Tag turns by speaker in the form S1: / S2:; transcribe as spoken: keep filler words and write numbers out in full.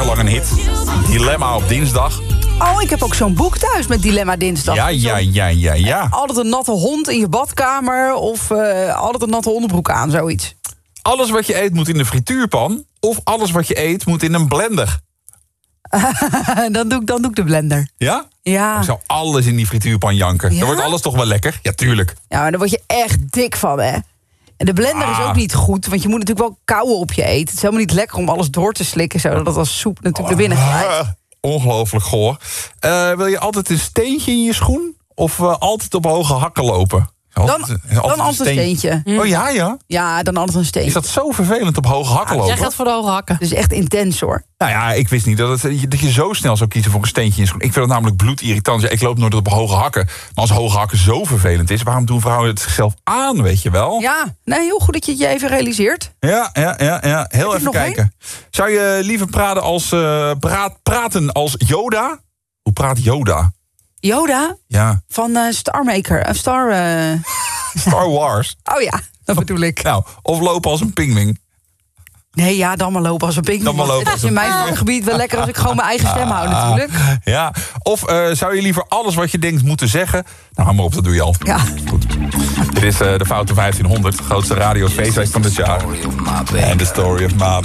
S1: jarenlang een hit. Dilemma op dinsdag.
S2: Oh, ik heb ook zo'n boek thuis met Dilemma Dinsdag.
S1: Ja, ja, ja, ja, ja.
S2: Altijd een natte hond in je badkamer of uh, altijd een natte onderbroek aan, zoiets.
S1: Alles wat je eet moet in de frituurpan of alles wat je eet moet in een blender.
S2: dan, doe ik, dan doe ik de blender.
S1: Ja?
S2: Ja.
S1: Ik zou alles in die frituurpan janken.
S2: Ja?
S1: Dan wordt alles toch wel lekker? Ja, tuurlijk.
S2: Ja, maar daar word je echt dik van, hè? En de blender
S1: ah.
S2: is ook niet goed, want je moet natuurlijk wel kauwen op je eten. Het is helemaal niet lekker om alles door te slikken, zodat het als soep natuurlijk er binnen gaat.
S1: Ongelooflijk goor. Uh, wil je altijd een steentje in je schoen? Of uh, altijd op hoge hakken lopen? Altijd,
S2: dan
S1: altijd
S2: dan altijd een steentje.
S1: Oh ja, ja?
S2: Ja, dan altijd een steentje.
S1: Is dat zo vervelend op hoge hakken
S3: Ja,
S1: lopen?
S3: jij gaat voor de hoge hakken.
S2: Dat is echt intens, hoor.
S1: Nou ja, ik wist niet dat, het, dat je zo snel zou kiezen voor een steentje in je schoen. Ik vind het namelijk bloedirritant. Ja, ik loop nooit op hoge hakken. Maar als hoge hakken zo vervelend is, waarom doen vrouwen het zichzelf aan, weet je wel?
S2: Ja, nee, heel goed dat je het je even realiseert.
S1: Ja, ja, ja, ja. Heel even
S2: nog
S1: kijken. Een? Zou je liever praten als, uh, praat, praten als Yoda? Hoe praat Yoda?
S2: Yoda?
S1: Ja.
S2: Van uh, Star Maker. Uh, Star... Uh...
S1: Star Wars.
S2: Oh ja, dat bedoel ik.
S1: Nou, of lopen als een pingwing.
S2: Nee, ja, dan maar lopen als een pingwing.
S1: Dan maar lopen
S2: het is in mijn ah. gebied wel lekker als ik gewoon mijn eigen stem hou natuurlijk.
S1: Ja, of uh, zou je liever alles wat je denkt moeten zeggen? Nou, hou maar op, dat doe je al.
S2: Ja.
S1: Goed. Dit is uh, de Foute vijftienhonderd, de grootste radiofeestweek van dit jaar. En de story of my